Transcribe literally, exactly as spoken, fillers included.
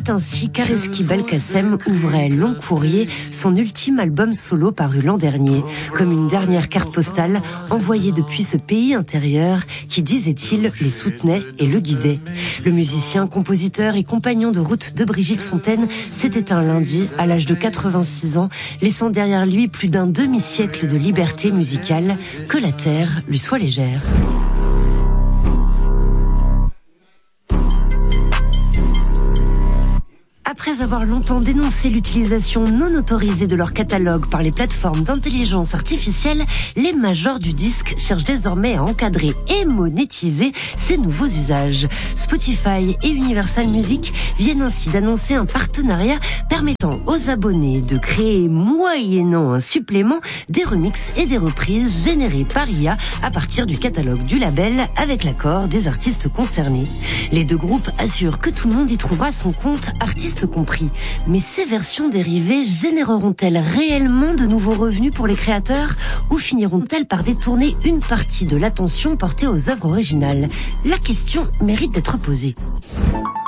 C'est ainsi qu'Areski Belkacem ouvrait Long Courrier, son ultime album solo paru l'an dernier, comme une dernière carte postale envoyée depuis ce pays intérieur qui, disait-il, le soutenait et le guidait. Le musicien, compositeur et compagnon de route de Brigitte Fontaine s'est éteint lundi à l'âge de quatre-vingt-six ans, laissant derrière lui plus d'un demi-siècle de liberté musicale. Que la terre lui soit légère. Après avoir longtemps dénoncé l'utilisation non autorisée de leur catalogue par les plateformes d'intelligence artificielle, les majors du disque cherchent désormais à encadrer et monétiser ces nouveaux usages. Spotify et Universal Music viennent ainsi d'annoncer un partenariat permettant aux abonnés de créer, moyennant un supplément, des remixes et des reprises générées par I A à partir du catalogue du label avec l'accord des artistes concernés. Les deux groupes assurent que tout le monde y trouvera son compte artiste compris. Mais ces versions dérivées généreront-elles réellement de nouveaux revenus pour les créateurs ou finiront-elles par détourner une partie de l'attention portée aux œuvres originales? La question mérite d'être posée.